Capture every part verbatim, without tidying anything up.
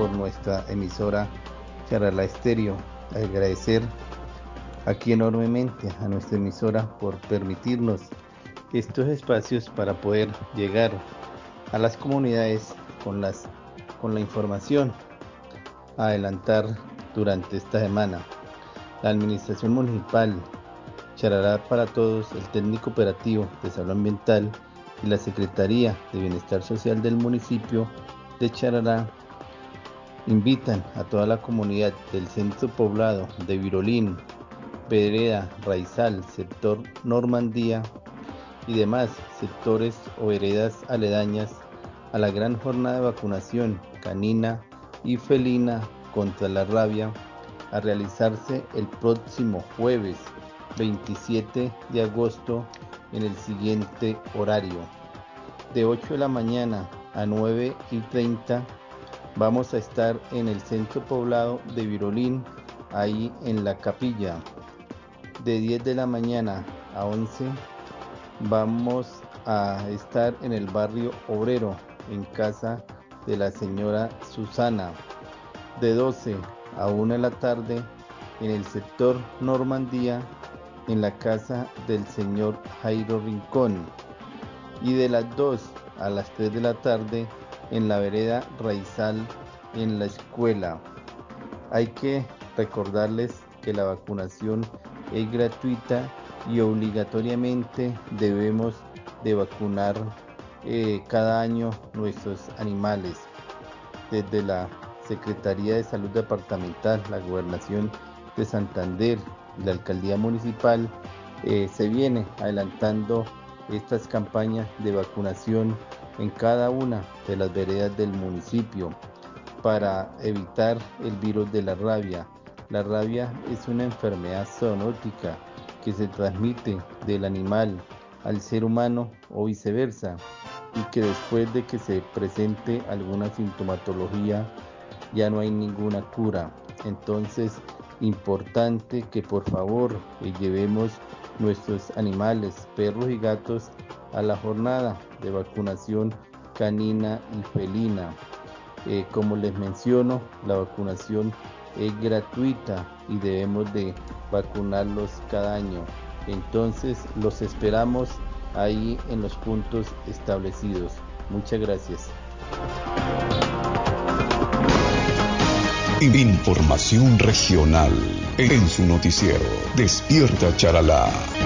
por nuestra emisora Charalá Estéreo. Agradecer aquí enormemente a nuestra emisora por permitirnos estos espacios para poder llegar a las comunidades con, las, con la información a adelantar durante esta semana. La Administración Municipal, Charalá para Todos, el Técnico Operativo de Salud Ambiental y la Secretaría de Bienestar Social del municipio de Charalá invitan a toda la comunidad del centro poblado de Virolín, Vereda, Raizal, sector Normandía y demás sectores o veredas aledañas a la gran jornada de vacunación canina y felina contra la rabia a realizarse el próximo jueves veintisiete de agosto en el siguiente horario. De ocho de la mañana a nueve y treinta vamos a estar en el centro poblado de Virolín, ahí en la capilla. De diez de la mañana a once vamos a estar en el barrio Obrero, en casa de la señora Susana. De doce a una de la tarde en el sector Normandía, en la casa del señor Jairo Rincón, y de las dos a las tres de la tarde en la vereda Raizal, en la escuela. Hay que recordarles que la vacunación es gratuita y obligatoriamente debemos de vacunar eh, cada año nuestros animales. Desde la Secretaría de Salud Departamental, la Gobernación de Santander y la Alcaldía Municipal eh, se viene adelantando estas campañas de vacunación en cada una de las veredas del municipio para evitar el virus de la rabia. La rabia es una enfermedad zoonótica que se transmite del animal al ser humano o viceversa, y que después de que se presente alguna sintomatología ya no hay ninguna cura. Entonces, importante que por favor eh, llevemos nuestros animales, perros y gatos, a la jornada de vacunación canina y felina. Eh, como les menciono, la vacunación es gratuita y debemos de vacunarlos cada año. Entonces, los esperamos ahí en los puntos establecidos. Muchas gracias. Información regional en su noticiero Despierta Charalá.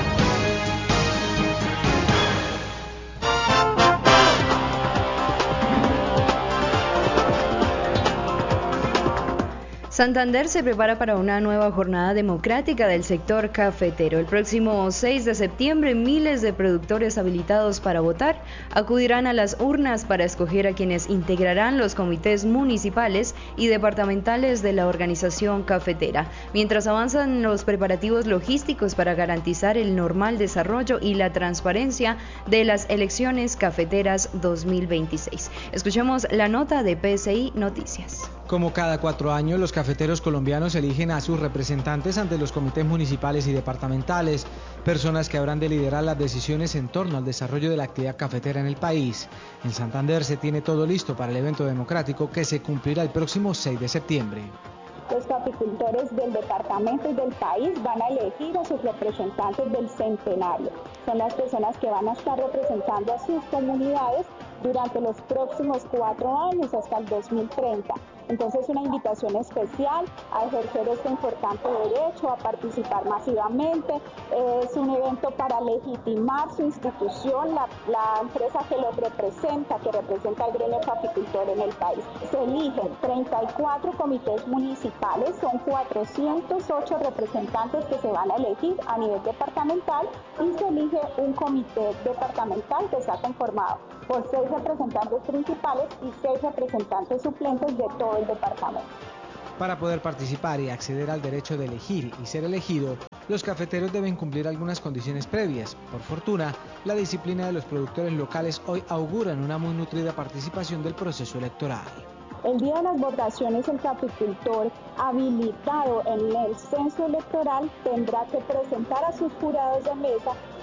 Santander se prepara para una nueva jornada democrática del sector cafetero. El próximo seis de septiembre, miles de productores habilitados para votar acudirán a las urnas para escoger a quienes integrarán los comités municipales y departamentales de la organización cafetera, mientras avanzan los preparativos logísticos para garantizar el normal desarrollo y la transparencia de las elecciones cafeteras dos mil veintiséis. Escuchemos la nota de P S I Noticias. Como cada cuatro años, los cafeteros colombianos eligen a sus representantes ante los comités municipales y departamentales, personas que habrán de liderar las decisiones en torno al desarrollo de la actividad cafetera en el país. En Santander se tiene todo listo para el evento democrático que se cumplirá el próximo seis de septiembre. Los caficultores del departamento y del país van a elegir a sus representantes del centenario. Son las personas que van a estar representando a sus comunidades durante los próximos cuatro años hasta el dos mil treinta. Entonces, una invitación especial a ejercer este importante derecho, a participar masivamente. Es un evento para legitimar su institución, la, la empresa que los representa, que representa al gremio caficultor en el país. Se eligen treinta y cuatro comités municipales, son cuatrocientos ocho representantes que se van a elegir a nivel departamental, y se elige un comité departamental que está conformado por seis representantes principales y seis representantes suplentes de todo el departamento. Para poder participar y acceder al derecho de elegir y ser elegido, los cafeteros deben cumplir algunas condiciones previas. Por fortuna, la disciplina de los productores locales hoy auguran una muy nutrida participación del proceso electoral. El día de las votaciones, el caficultor habilitado en el censo electoral tendrá que presentar a sus jurados de mesa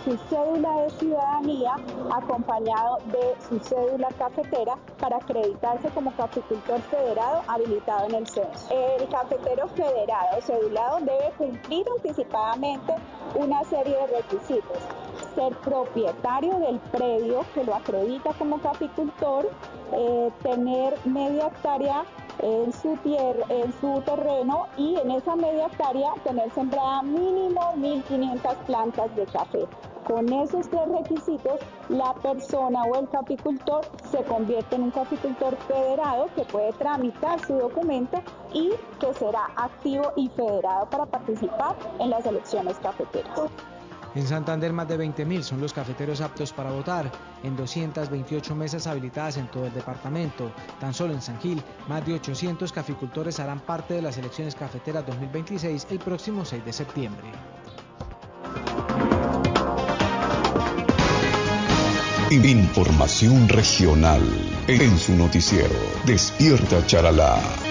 su cédula de ciudadanía acompañado de su cédula cafetera para acreditarse como caficultor federado habilitado en el censo. El cafetero federado cedulado debe cumplir anticipadamente una serie de requisitos: ser propietario del predio que lo acredita como caficultor, eh, tener media hectárea en su tierra, en su terreno, y en esa media hectárea tener sembrada mínimo mil quinientas plantas de café. Con esos tres requisitos, la persona o el caficultor se convierte en un caficultor federado que puede tramitar su documento y que será activo y federado para participar en las elecciones cafeteras. En Santander, más de veinte mil son los cafeteros aptos para votar, en doscientas veintiocho mesas habilitadas en todo el departamento. Tan solo en San Gil, más de ochocientos caficultores harán parte de las elecciones cafeteras dos mil veintiséis el próximo seis de septiembre. Información regional en su noticiero Despierta Charalá.